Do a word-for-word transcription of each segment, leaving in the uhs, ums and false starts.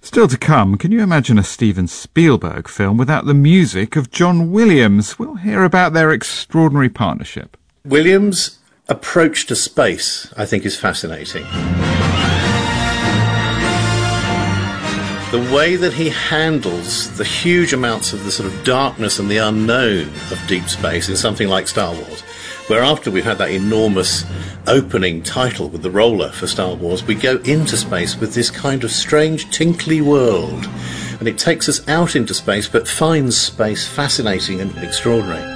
Still to come, can you imagine a Steven Spielberg film without the music of John Williams? We'll hear about their extraordinary partnership. Williams' approach to space, I think, is fascinating. The way that he handles the huge amounts of the sort of darkness and the unknown of deep space in something like Star Wars, where after we've had that enormous opening title with the roller for Star Wars, we go into space with this kind of strange tinkly world. And it takes us out into space, but finds space fascinating and extraordinary.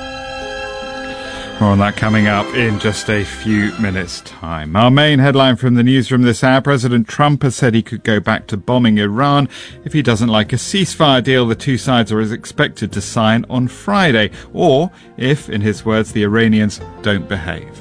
More on that coming up in just a few minutes' time. Our main headline from the newsroom this hour: President Trump has said he could go back to bombing Iran if he doesn't like a ceasefire deal the two sides are expected to sign on Friday, or if, in his words, the Iranians don't behave.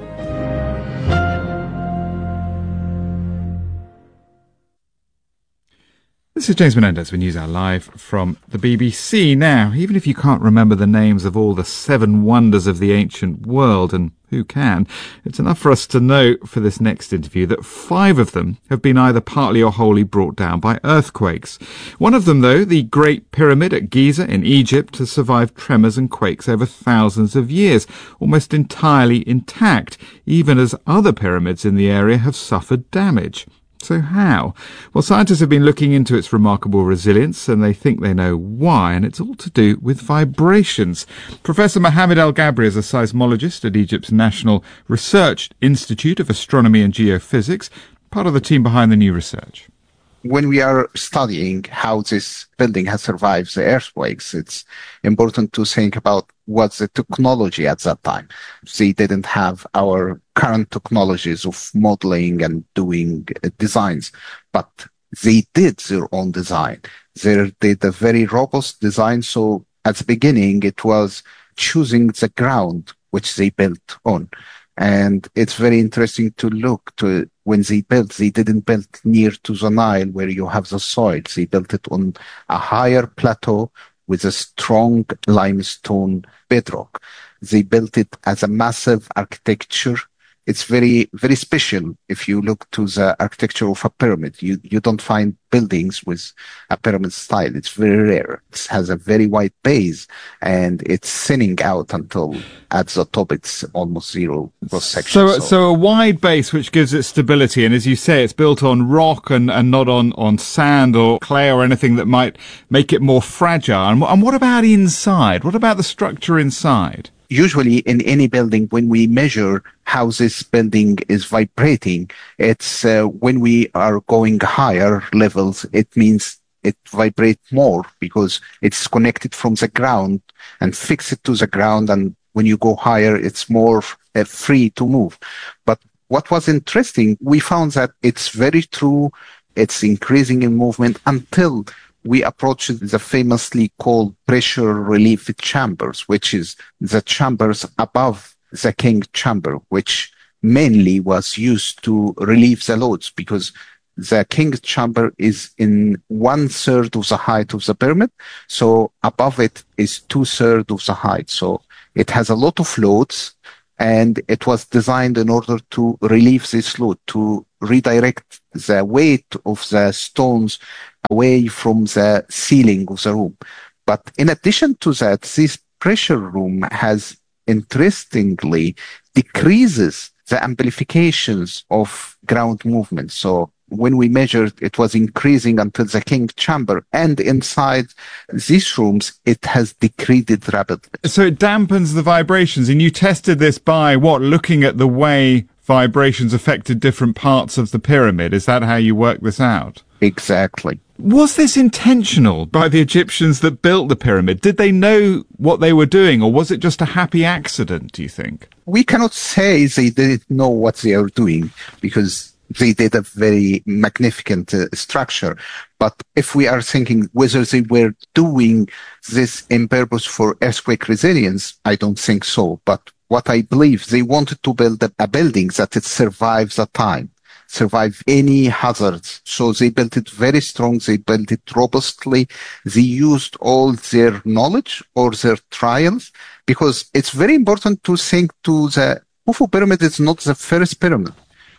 This is James Menendez with NewsHour Live from the B B C. Now, even if you can't remember the names of all the seven wonders of the ancient world, and who can, it's enough for us to know for this next interview that five of them have been either partly or wholly brought down by earthquakes. One of them, though, the Great Pyramid at Giza in Egypt, has survived tremors and quakes over thousands of years, almost entirely intact, even as other pyramids in the area have suffered damage. So how? Well, scientists have been looking into its remarkable resilience, and they think they know why, and it's all to do with vibrations. Professor Mohammed El-Gabri is a seismologist at Egypt's National Research Institute of Astronomy and Geophysics, part of the team behind the new research. When we are studying how this building has survived the earthquakes, it's important to think about what's the technology at that time. They didn't have our current technologies of modeling and doing uh, designs, but they did their own design. They did a very robust design. So at the beginning, it was choosing the ground which they built on. And it's very interesting to look to when they built, they didn't build near to the Nile where you have the soil. They built it on a higher plateau with a strong limestone bedrock. They built it as a massive architecture. It's very, very special. If you look to the architecture of a pyramid, you, you don't find buildings with a pyramid style. It's very rare. It has a very wide base and it's thinning out until at the top it's almost zero cross section. So, so, so a wide base which gives it stability. And as you say, it's built on rock and, and not on, on sand or clay or anything that might make it more fragile. And, and what about inside? What about the structure inside? Usually in any building, when we measure how this building is vibrating, it's uh, when we are going higher levels, it means it vibrates more because it's connected from the ground and fixed to the ground. And when you go higher, it's more uh, free to move. But what was interesting, we found that it's very true. It's increasing in movement until we approached the famously called pressure relief chambers, which is the chambers above the king chamber, which mainly was used to relieve the loads because the king's chamber is in one third of the height of the pyramid. So above it is two thirds of the height. So it has a lot of loads and it was designed in order to relieve this load, to redirect the weight of the stones away from the ceiling of the room. But in addition to that, this pressure room has interestingly decreases the amplifications of ground movement. So when we measured, it was increasing until the king chamber, and inside these rooms, it has decreased rapidly. So it dampens the vibrations, and you tested this by what? Looking at the way vibrations affected different parts of the pyramid. Is that how you worked this out? Exactly. Was this intentional by the Egyptians that built the pyramid? Did they know what they were doing, or was it just a happy accident, do you think? We cannot say they didn't know what they are doing because they did a very magnificent uh, structure. But if we are thinking whether they were doing this in purpose for earthquake resilience, I don't think so. But what I believe, they wanted to build a, a building that it survives the time, survive any hazards. So they built it very strong. They built it robustly. They used all their knowledge or their trials, because it's very important to think to the Khufu pyramid is not the first pyramid.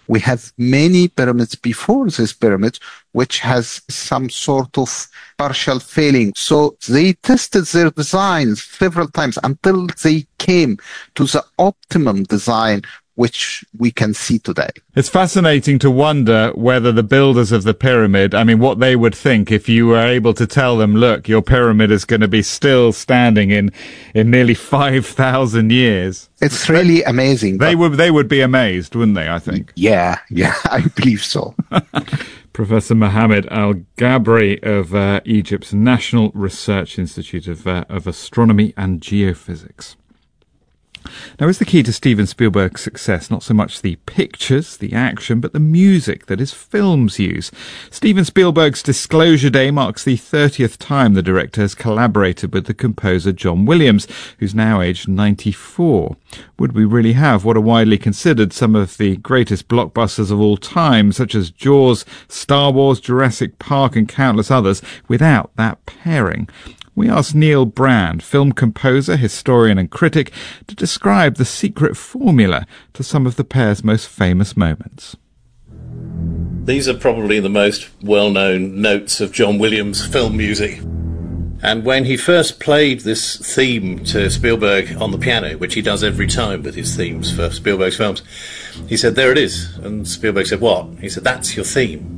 We have many pyramids before this pyramid, which has some sort of partial failing. So they tested their designs several times until they came to the optimum design, which we can see today. It's fascinating to wonder whether the builders of the pyramid, I mean, what they would think if you were able to tell them, look, your pyramid is going to be still standing in, in nearly five thousand years. It's really amazing. They would, they would be amazed, wouldn't they, I think? Yeah, yeah, I believe so. Professor Mohammed Al-Gabri of uh, Egypt's National Research Institute of, uh, of Astronomy and Geophysics. Now, is the key to Steven Spielberg's success not so much the pictures, the action, but the music that his films use? Steven Spielberg's Disclosure Day marks the thirtieth time the director has collaborated with the composer John Williams, who's now aged ninety-four. Would we really have what are widely considered some of the greatest blockbusters of all time, such as Jaws, Star Wars, Jurassic Park, and countless others, without that pairing? We asked Neil Brand, film composer, historian and critic, to describe the secret formula to some of the pair's most famous moments. These are probably the most well-known notes of John Williams' film music. And when he first played this theme to Spielberg on the piano, which he does every time with his themes for Spielberg's films, he said, "There it is." And Spielberg said, "What?" He said, "That's your theme.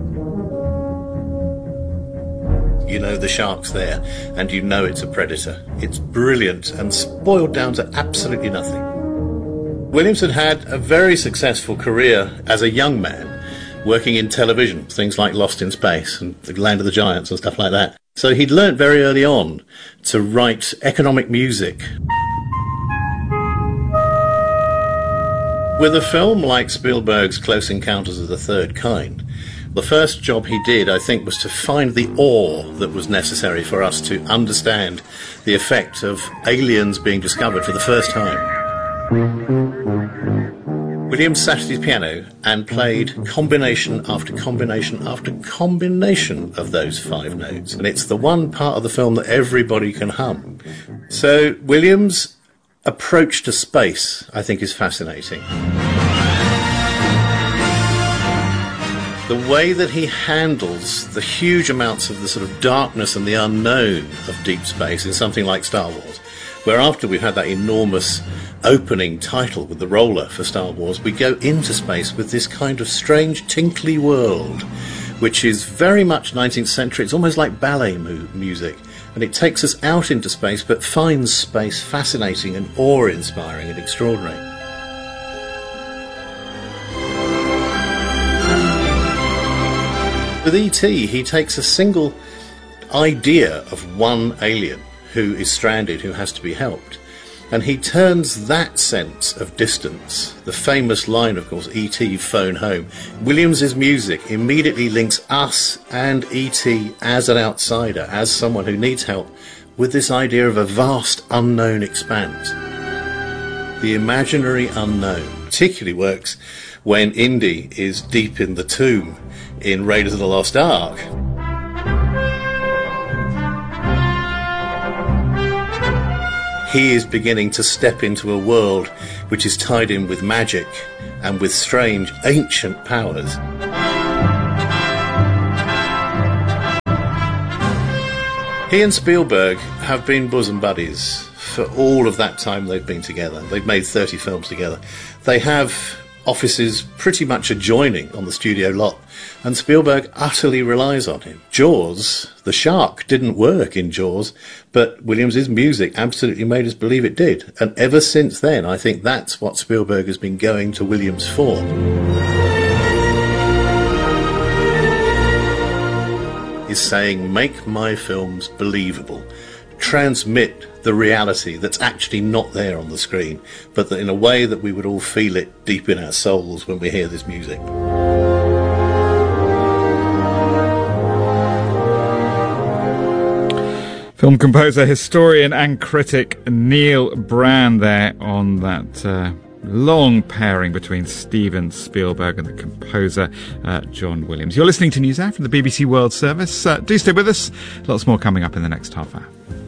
You know the shark's there, and you know it's a predator." It's brilliant and boiled down to absolutely nothing. Williams had had a very successful career as a young man, working in television, things like Lost in Space and The Land of the Giants and stuff like that. So he'd learnt very early on to write economic music. With a film like Spielberg's Close Encounters of the Third Kind, the first job he did, I think, was to find the awe that was necessary for us to understand the effect of aliens being discovered for the first time. Williams sat at his piano and played combination after combination after combination of those five notes. And it's the one part of the film that everybody can hum. So Williams' approach to space, I think, is fascinating. The way that he handles the huge amounts of the sort of darkness and the unknown of deep space in something like Star Wars, where after we've had that enormous opening title with the roller for Star Wars, we go into space with this kind of strange tinkly world, which is very much nineteenth century. It's almost like ballet mu- music, and it takes us out into space, but finds space fascinating and awe-inspiring and extraordinary. With E T, he takes a single idea of one alien who is stranded, who has to be helped, and he turns that sense of distance, the famous line, of course, E T phone home. Williams's music immediately links us and E T as an outsider, as someone who needs help, with this idea of a vast unknown expanse. The imaginary unknown particularly works when Indy is deep in the tomb in Raiders of the Lost Ark. He is beginning to step into a world which is tied in with magic and with strange ancient powers. He and Spielberg have been bosom buddies for all of that time they've been together. They've made thirty films together. They have offices pretty much adjoining on the studio lot, and Spielberg utterly relies on him. Jaws, the shark didn't work in Jaws, but Williams' music absolutely made us believe it did. And ever since then, I think that's what Spielberg has been going to Williams for. He's saying, make my films believable. Transmit the reality that's actually not there on the screen, but that in a way that we would all feel it deep in our souls when we hear this music. Film composer, historian and critic Neil Brand there on that uh, long pairing between Steven Spielberg and the composer uh, John Williams. You're listening to NewsHour from the B B C World Service. Uh, do stay with us. Lots more coming up in the next half hour.